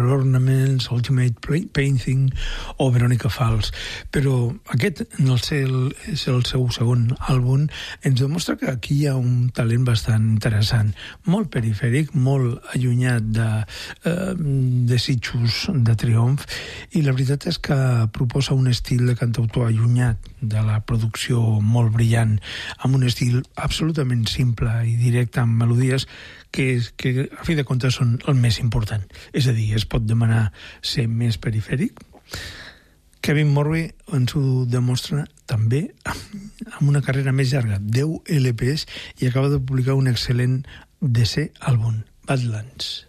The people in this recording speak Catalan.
Ornaments, Ultimate Painting o Veronica Falls. Però aquest, en el cel, és el seu segon àlbum, ens demostra que aquí hi ha un talent bastant interessant, molt perifèric, molt allunyat de desitjos de triomf, i la veritat és que proposa un estil de cantautor allunyat de la producció molt brillant, amb un estil absolutament simple i directe, amb melodies que a fi de comptes són el més important. És a dir, es pot demanar ser més perifèric. Kevin Morby ens ho demostra també amb una carrera més llarga, 10 LPs, i acaba de publicar un excel·lent desè àlbum, Badlands.